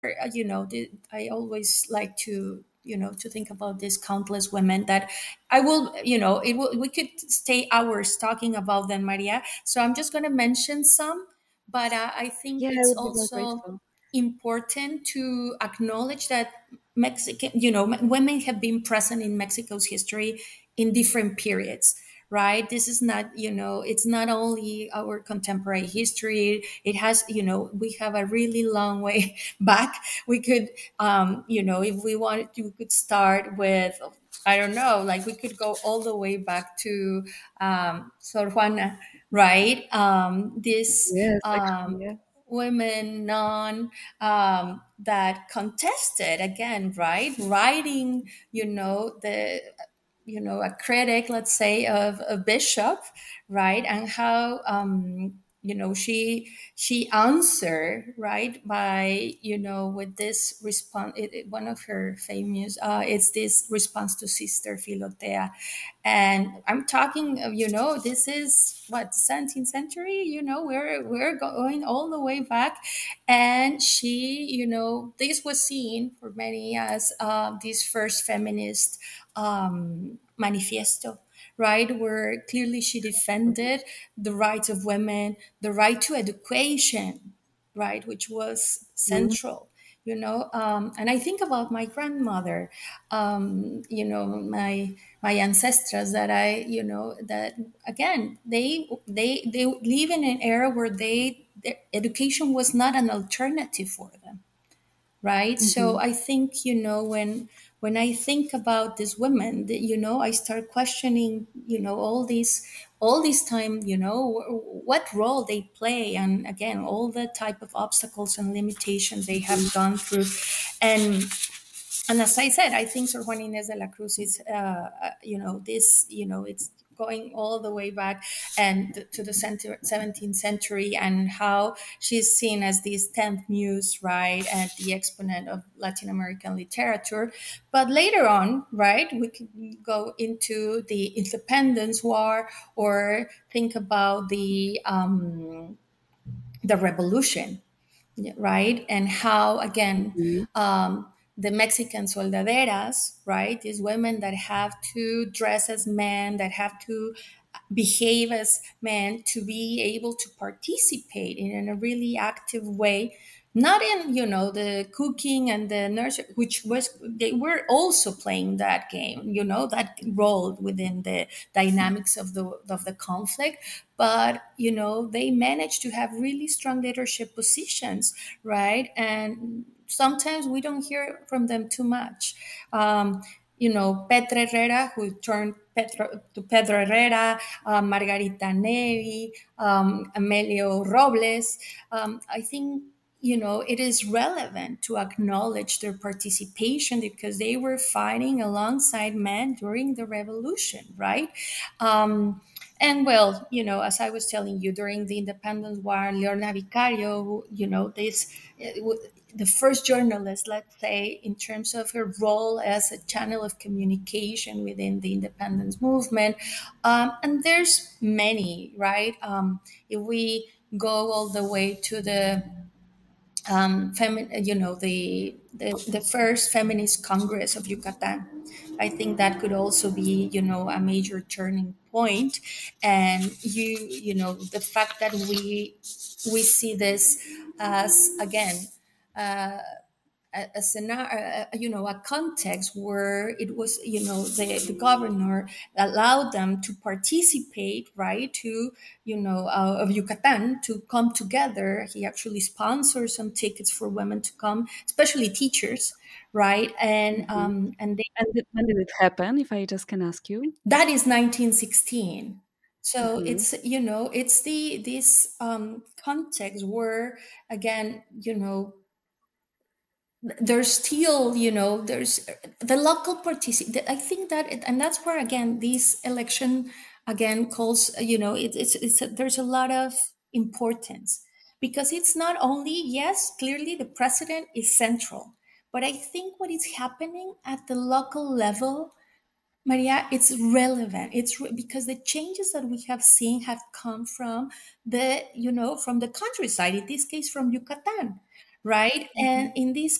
I always like to, to think about these countless women that I will, we could stay hours talking about them, Maria. So I'm just going to mention some, but I think Yeah, I it's would be very also grateful. important to acknowledge that Mexican, women have been present in Mexico's history in different periods, right? This is not, it's not only our contemporary history. It has, we have a really long way back. We could, if we wanted to, we could start with, I don't know, like we could go all the way back to Sor Juana, right? This Yes, actually, yeah. women that contested again, right, writing, a critic, let's say, of a bishop, right, and how she answered, right, by, with this response. One of her famous, it's this response to Sister Filotea. And I'm talking of, this is what, 17th century, we're going all the way back. And she, this was seen for many as this first feminist manifesto, right, where clearly she defended the rights of women, the right to education, right, which was Mhm. central. And I think about my grandmother, my ancestors, that that again, they live in an era where their education was not an alternative for them, right? So Mhm. I think, when I think about these women, that, I start questioning, all this time, what role they play, and again, all the type of obstacles and limitations they have gone through. And as I said, I think Sor Juana Inés de la Cruz is, it's going all the way back and to the 17th century, and how she's seen as this 10th muse, right, and the exponent of Latin American literature. But later on, right, we could go into the independence war, or think about the revolution, right? And how, again, Mhm. the Mexican soldaderas, right? These women that have to dress as men, that have to behave as men to be able to participate in a really active way. Not in, the cooking and the nursery, which was, they were also playing that game, that role within the dynamics of the conflict. But, they managed to have really strong leadership positions, right? And sometimes we don't hear from them too much. Petra Herrera, who turned to Pedro Herrera, Margarita Neri, Amelio Robles. I think, it is relevant to acknowledge their participation, because they were fighting alongside men during the revolution, right? And well, as I was telling you, during the independence war, Leona Vicario, who, the first journalist, let's say, in terms of her role as a channel of communication within the independence movement. And there's many, right? If we go all the way to the the first feminist congress of Yucatan. I think that could also be, a major turning point. And the fact that we see this as, again, a scenario, a context where it was, the governor allowed them to participate, right, to, of Yucatan to come together. He actually sponsored some tickets for women to come, especially teachers, right, and Mhm. they, When did it happen, if I just can ask you? that is 1916. So Mhm. it's, it's this context where, again, there's still, there's the local participation. I think that and that's where, again, this election again calls, there's a lot of importance, because it's not only, yes, clearly the president is central, but I think what is happening at the local level, Maria, it's relevant. Because the changes that we have seen have come from from the countryside, in this case from Yucatan, right? Mhm. And in this